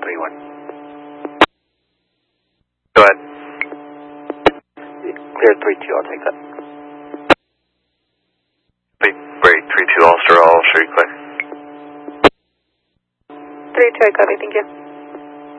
31. Go ahead. Clear 3-2, I'll take that. Great, 3-2, All-Star, all sure you clear. 3-2, I copy, thank you.